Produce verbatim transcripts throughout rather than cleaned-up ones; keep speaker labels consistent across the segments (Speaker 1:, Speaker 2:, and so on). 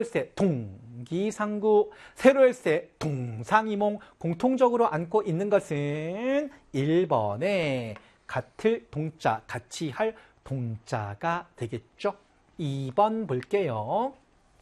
Speaker 1: 열쇠 동기상구, 세로 열쇠 동상이몽 공통적으로 안고 있는 것은 일 번에 같을 동자, 같이 할 동자가 되겠죠. 이 번 볼게요.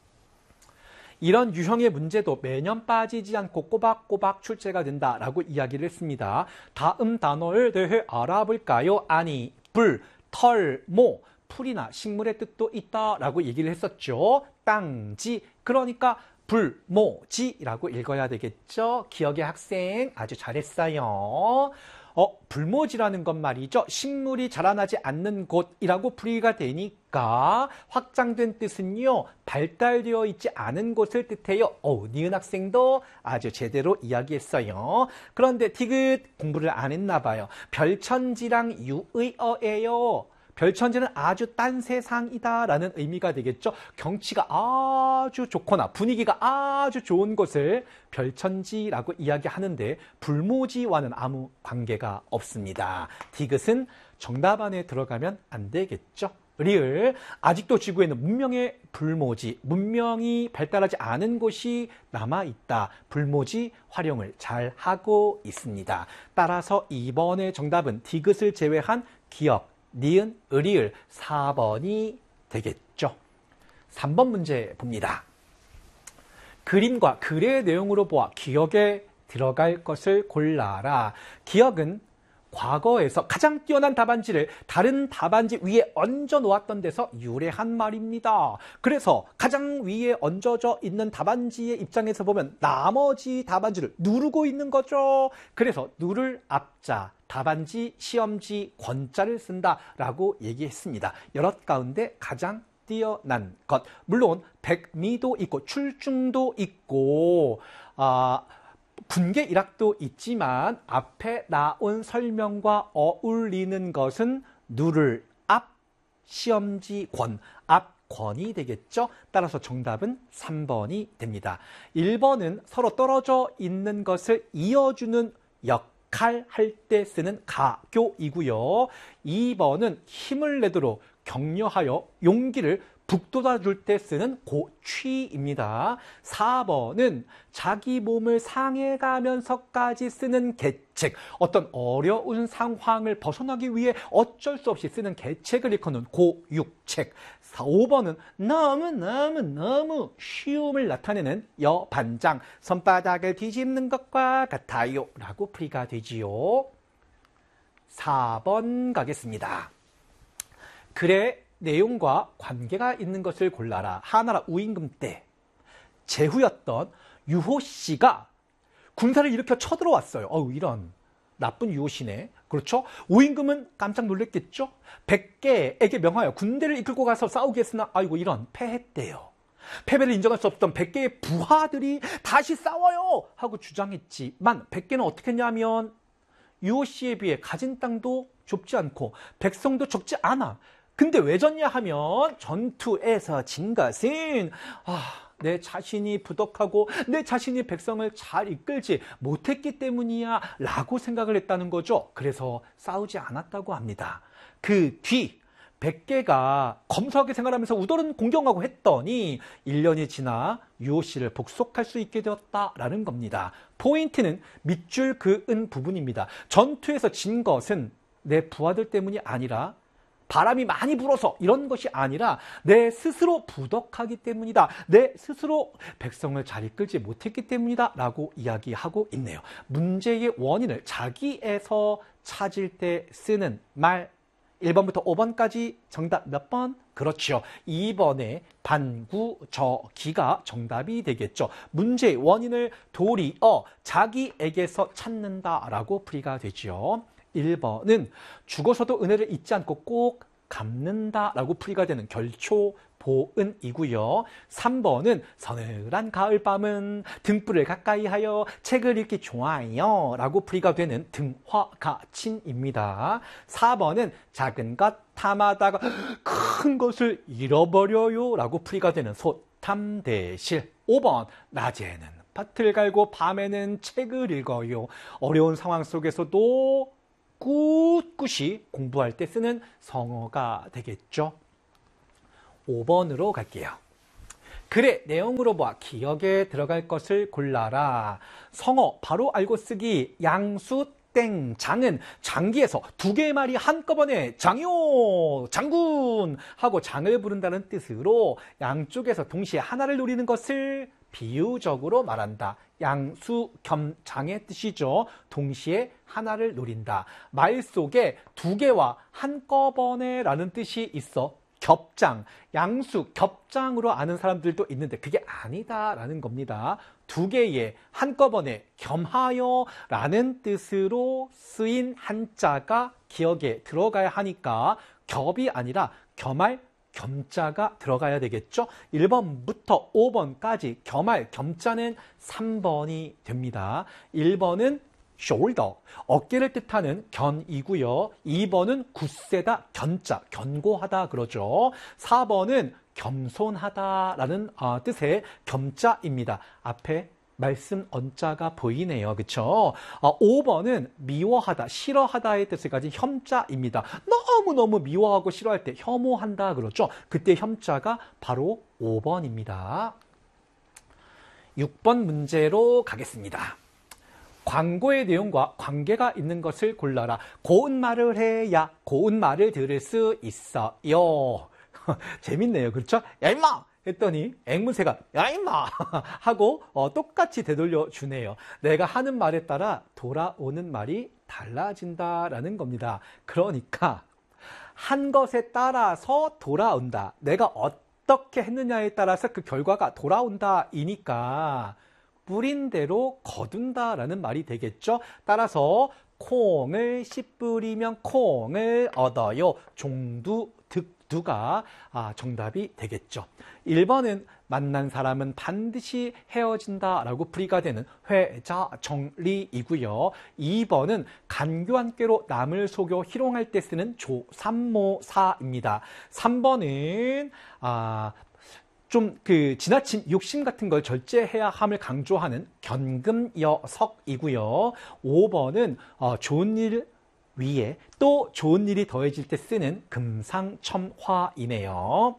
Speaker 1: 이런 유형의 문제도 매년 빠지지 않고 꼬박꼬박 출제가 된다라고 이야기를 했습니다. 다음 단어를 대해 알아볼까요? 아니, 불, 털, 모, 풀이나 식물의 뜻도 있다라고 얘기를 했었죠. 땅지, 그러니까 불, 모, 지라고 읽어야 되겠죠. 기억의 학생 아주 잘했어요. 어, 불모지라는 건 말이죠. 식물이 자라나지 않는 곳이라고 풀이가 되니까 확장된 뜻은요. 발달되어 있지 않은 곳을 뜻해요. 어, 니은 학생도 아주 제대로 이야기했어요. 그런데 디귿 공부를 안 했나 봐요. 별천지랑 유의어예요. 별천지는 아주 딴 세상이다라는 의미가 되겠죠. 경치가 아주 좋거나 분위기가 아주 좋은 곳을 별천지라고 이야기하는데 불모지와는 아무 관계가 없습니다. 디귿은 정답 안에 들어가면 안 되겠죠. 리을, 아직도 지구에는 문명의 불모지, 문명이 발달하지 않은 곳이 남아있다. 불모지 활용을 잘 하고 있습니다. 따라서 이 번의 정답은 디귿을 제외한 기억, 니은, 을이을 사 번이 되겠죠. 삼 번 문제 봅니다. 그림과 글의 내용으로 보아 기억에 들어갈 것을 골라라. 기억은 과거에서 가장 뛰어난 답안지를 다른 답안지 위에 얹어 놓았던 데서 유래한 말입니다. 그래서 가장 위에 얹어져 있는 답안지의 입장에서 보면 나머지 답안지를 누르고 있는 거죠. 그래서 누를 앞자, 답안지, 시험지, 권자를 쓴다라고 얘기했습니다. 여럿 가운데 가장 뛰어난 것. 물론 백미도 있고 출중도 있고 아, 분계 일학도 있지만 앞에 나온 설명과 어울리는 것은 누를 앞, 시험지, 권, 앞, 권이 되겠죠. 따라서 정답은 삼 번이 됩니다. 일 번은 서로 떨어져 있는 것을 이어주는 역할 할 때 쓰는 가교이고요. 이 번은 힘을 내도록 격려하여 용기를 북돋아줄 때 쓰는 고취입니다. 사 번은 자기 몸을 상해가면서까지 쓰는 계책, 어떤 어려운 상황을 벗어나기 위해 어쩔 수 없이 쓰는 계책을 일컫는 고육책. 오 번은 너무너무너무 쉬움을 나타내는 여반장, 손바닥을 뒤집는 것과 같아요 라고 풀이가 되지요. 사 번 가겠습니다. 글의 내용과 관계가 있는 것을 골라라. 하나라 우임금 때 제후였던 유호 씨가 군사를 일으켜 쳐들어왔어요. 어우, 이런 나쁜 유호 씨네. 그렇죠? 우임금은 깜짝 놀랐겠죠? 백개에게 명하여 군대를 이끌고 가서 싸우게 했으나 아이고 이런 패했대요. 패배를 인정할 수 없던 백개의 부하들이 다시 싸워요 하고 주장했지만 백개는 어떻게 했냐면 유호 씨에 비해 가진 땅도 좁지 않고 백성도 적지 않아. 근데 왜 졌냐 하면 전투에서 진 것은 아, 내 자신이 부덕하고 내 자신이 백성을 잘 이끌지 못했기 때문이야 라고 생각을 했다는 거죠. 그래서 싸우지 않았다고 합니다. 그 뒤 백개가 검소하게 생활하면서 우더른 공경하고 했더니 일 년이 지나 유호 씨를 복속할 수 있게 되었다라는 겁니다. 포인트는 밑줄 그은 부분입니다. 전투에서 진 것은 내 부하들 때문이 아니라 바람이 많이 불어서 이런 것이 아니라 내 스스로 부덕하기 때문이다. 내 스스로 백성을 잘 이끌지 못했기 때문이다 라고 이야기하고 있네요. 문제의 원인을 자기에서 찾을 때 쓰는 말 일 번부터 오 번까지 정답 몇 번? 그렇죠. 이 번에 반구저기가 정답이 되겠죠. 문제의 원인을 도리어 자기에게서 찾는다라고 풀이가 되죠. 일 번은 죽어서도 은혜를 잊지 않고 꼭 갚는다라고 풀이가 되는 결초보은이고요. 삼 번은 서늘한 가을밤은 등불을 가까이 하여 책을 읽기 좋아요 라고 풀이가 되는 등화가친입니다. 사 번은 작은 것 탐하다가 큰 것을 잃어버려요 라고 풀이가 되는 소탐대실. 오 번 낮에는 밭을 갈고 밤에는 책을 읽어요. 어려운 상황 속에서도 꿋꿋이 공부할 때 쓰는 성어가 되겠죠. 오 번으로 갈게요. 글의 내용으로 보아 기억에 들어갈 것을 골라라. 성어 바로 알고 쓰기. 양수 땡 장은 장기에서 두 개의 말이 한꺼번에 장요 장군 하고 장을 부른다는 뜻으로 양쪽에서 동시에 하나를 노리는 것을 비유적으로 말한다. 양수 겸장의 뜻이죠. 동시에 하나를 노린다. 말 속에 두 개와 한꺼번에 라는 뜻이 있어 겹장, 양수, 겹장으로 아는 사람들도 있는데 그게 아니다라는 겁니다. 두 개의 한꺼번에 겸하여 라는 뜻으로 쓰인 한자가 기억에 들어가야 하니까 겹이 아니라 겸할 겸자가 들어가야 되겠죠. 일 번부터 오 번까지 겸할 겸자는 삼 번이 됩니다. 일 번은 shoulder, 어깨를 뜻하는 견이고요. 이 번은 굳세다, 견자, 견고하다 그러죠. 사 번은 겸손하다라는 어, 뜻의 겸자입니다. 앞에 말씀 언자가 보이네요. 그렇죠? 어, 오 번은 미워하다, 싫어하다의 뜻을 가진 혐자입니다. 너무너무 미워하고 싫어할 때 혐오한다 그러죠. 그때 혐자가 바로 오 번입니다. 육 번 문제로 가겠습니다. 광고의 내용과 관계가 있는 것을 골라라. 고운 말을 해야 고운 말을 들을 수 있어요. 재밌네요. 그렇죠? 야 임마! 했더니 앵무새가 야 임마! 하고 어, 똑같이 되돌려 주네요. 내가 하는 말에 따라 돌아오는 말이 달라진다라는 겁니다. 그러니까 한 것에 따라서 돌아온다. 내가 어떻게 했느냐에 따라서 그 결과가 돌아온다 이니까 뿌린 대로 거둔다라는 말이 되겠죠. 따라서 콩을 씨 뿌리면 콩을 얻어요. 종두, 득두가 아, 정답이 되겠죠. 일 번은 만난 사람은 반드시 헤어진다라고 풀이가 되는 회자 정리이고요. 이 번은 간교한 꾀로 남을 속여 희롱할 때 쓰는 조삼모사입니다. 삼 번은 아, 좀 그 지나친 욕심 같은 걸 절제해야 함을 강조하는 견금여석이고요. 오 번은 어, 좋은 일 위에 또 좋은 일이 더해질 때 쓰는 금상첨화이네요.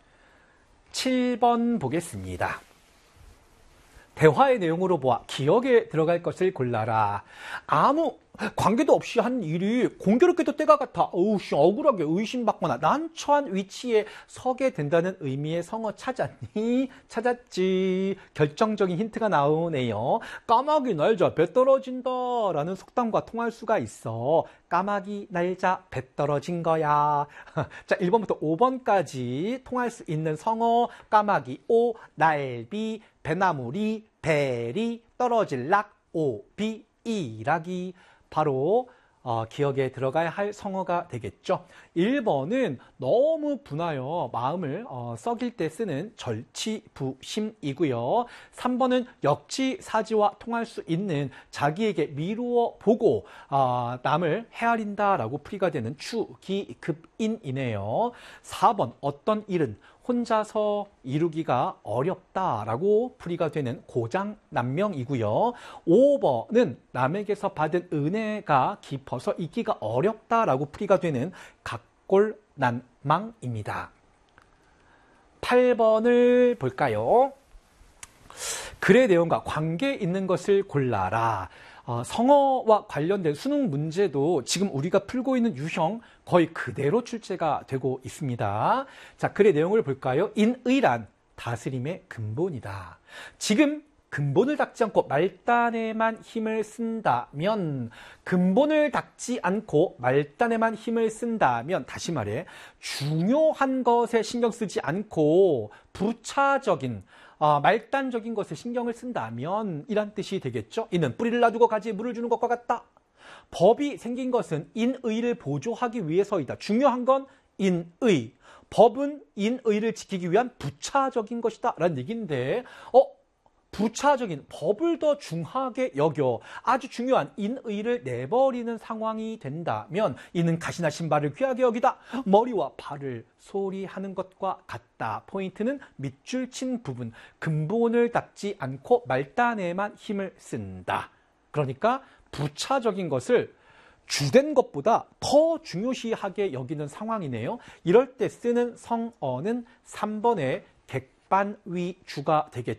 Speaker 1: 칠 번 보겠습니다. 대화의 내용으로 보아 기억에 들어갈 것을 골라라. 아무 관계도 없이 한 일이 공교롭게도 때가 같아 어우, 억울하게 의심받거나 난처한 위치에 서게 된다는 의미의 성어 찾았니? 찾았지. 결정적인 힌트가 나오네요. 까마귀 날자 배 떨어진다 라는 속담과 통할 수가 있어. 까마귀 날자 배 떨어진 거야. 자, 일 번부터 오 번까지 통할 수 있는 성어 까마귀 오, 날비, 배나무리, 배리, 떨어질락, 오비, 이락이 바로 어, 기억에 들어가야 할 성어가 되겠죠. 일 번은 너무 분하여 마음을 어, 썩일 때 쓰는 절치부심이고요. 삼 번은 역지사지와 통할 수 있는 자기에게 미루어 보고 어, 남을 헤아린다라고 풀이가 되는 추기급인이네요. 사 번 어떤 일은 혼자서 이루기가 어렵다라고 풀이가 되는 고장난명이고요. 오 번은 남에게서 받은 은혜가 깊어서 잊기가 어렵다라고 풀이가 되는 각골난망입니다. 팔 번을 볼까요? 글의 내용과 관계 있는 것을 골라라. 어, 성어와 관련된 수능 문제도 지금 우리가 풀고 있는 유형 거의 그대로 출제가 되고 있습니다. 자, 글의 내용을 볼까요? 인의란 다스림의 근본이다. 지금 근본을 닦지 않고 말단에만 힘을 쓴다면, 근본을 닦지 않고 말단에만 힘을 쓴다면, 다시 말해 중요한 것에 신경 쓰지 않고 부차적인 어, 말단적인 것에 신경을 쓴다면 이란 뜻이 되겠죠. 이는 뿌리를 놔두고 가지에 물을 주는 것과 같다. 법이 생긴 것은 인의를 보조하기 위해서이다. 중요한 건 인의. 법은 인의를 지키기 위한 부차적인 것이다 라는 얘기인데 어? 부차적인 법을 더 중하게 여겨 아주 중요한 인의를 내버리는 상황이 된다면 이는 가시나 신발을 귀하게 여기다. 머리와 발을 소홀히 하는 것과 같다. 포인트는 밑줄 친 부분. 근본을 닦지 않고 말단에만 힘을 쓴다. 그러니까 부차적인 것을 주된 것보다 더 중요시하게 여기는 상황이네요. 이럴 때 쓰는 성어는 삼 번의 빤 위 주가 되겠죠.